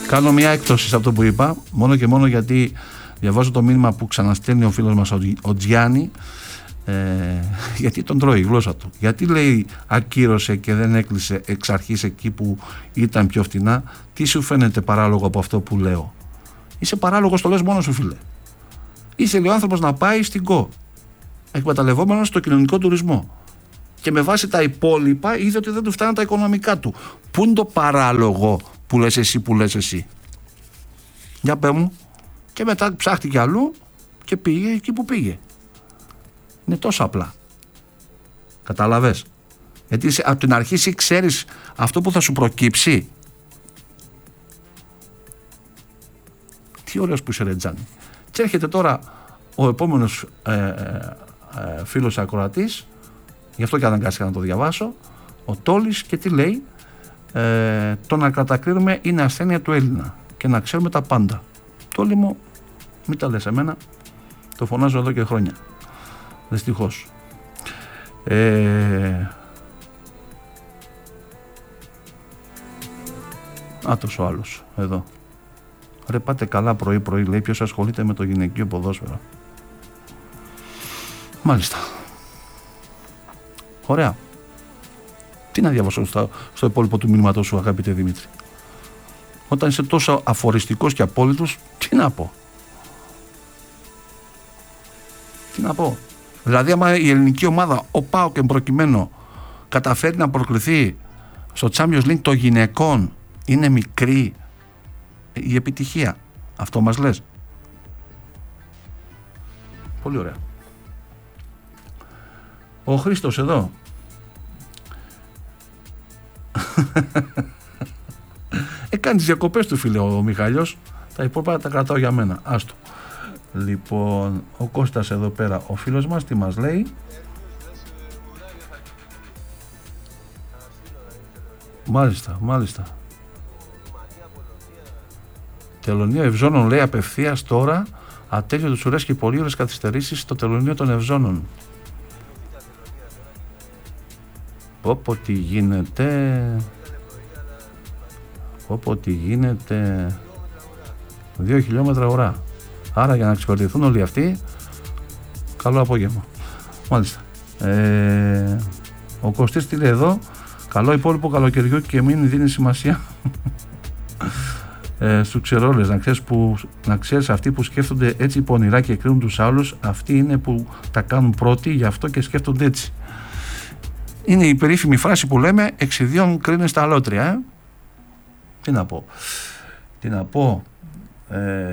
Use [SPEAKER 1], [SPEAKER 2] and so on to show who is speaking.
[SPEAKER 1] Κάνω μια έκπτωση σε αυτό που είπα, μόνο και μόνο γιατί διαβάζω το μήνυμα που ξαναστέλνει ο φίλος μας ο Τζιάννη, γιατί τον τρώει η γλώσσα του. Γιατί λέει ακύρωσε και δεν έκλεισε εξ αρχής εκεί που ήταν πιο φτηνά? Τι σου φαίνεται παράλογο από αυτό που λέω? Είσαι παράλογος, το λες μόνο σου, φίλε. Είσαι, λέει ο άνθρωπος, να πάει στην ΚΟ, εκμεταλλευόμενος στο κοινωνικό τουρισμό, και με βάση τα υπόλοιπα είδε ότι δεν του φτάνουν τα οικονομικά του. Πού είναι το παράλογο που λες εσύ, που λες εσύ? Για πέ μου. Και μετά ψάχτηκε αλλού και πήγε εκεί που πήγε. Είναι τόσο απλά. Κατάλαβες? Γιατί από την αρχή εσύ ξέρεις αυτό που θα σου προκύψει. Τι ωραίος που είσαι, ρε Τζάνι. Και έρχεται τώρα ο επόμενος φίλος ακροατής, γι' αυτό και αναγκάστηκα να το διαβάσω, ο Τόλης, και τι λέει? Το να κατακρίνουμε είναι ασθένεια του Έλληνα και να ξέρουμε τα πάντα. Τόλη μου, μην τα λες εμένα, το φωνάζω εδώ και χρόνια, δυστυχώς. Άτος ο άλλος εδώ. Ρε, πάτε καλά πρωί-πρωί, λέει, ποιος ασχολείται με το γυναικείο ποδόσφαιρο? Μάλιστα. Ωραία. Τι να διαβάσω στο υπόλοιπο του μηνύματός σου, αγαπητέ Δημήτρη? Όταν είσαι τόσο αφοριστικός και απόλυτος, τι να πω? Τι να πω? Δηλαδή, άμα η ελληνική ομάδα, ο ΠΑΟΚ εν προκειμένου, καταφέρει να προκληθεί στο Champions League των γυναικών, είναι μικρή η επιτυχία? Αυτό μας λες? Πολύ ωραία. Ο Χρήστος εδώ. Κάνει τις διακοπές του, φίλε, ο Μιχάλιος. Τα υπόλοιπα τα κρατάω για μένα. Άστο. Λοιπόν, ο Κώστας εδώ πέρα, ο φίλος μας, τι μας λέει? Μάλιστα. Τελωνίο Ευζώνων, λέει, απευθείας τώρα. Ατέλειωτες ουρές και πολύ ώρες καθυστερήσεις στο τελωνίο των Ευζώνων. Πω τι γίνεται. 2 χιλιόμετρα ώρα. Άρα για να εξυπηρετηθούν όλοι αυτοί, καλό απόγευμα. Μάλιστα. Ο Κωστής τι λέει εδώ? Καλό υπόλοιπο καλοκαιριού και μην δίνει σημασία στους ξερόλες. Να ξέρεις αυτοί που σκέφτονται έτσι πονηρά και κρίνουν τους άλλους, αυτοί είναι που τα κάνουν πρώτοι, γι' αυτό και σκέφτονται έτσι. Είναι η περίφημη φράση που λέμε, εξιδίων κρίνεις τα αλότρια. Τι να πω?